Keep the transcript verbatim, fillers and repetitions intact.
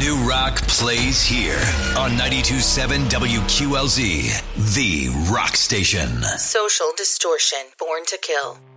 New rock plays here on ninety-two point seven W Q L Z, the rock station. Social Distortion, Born to Kill.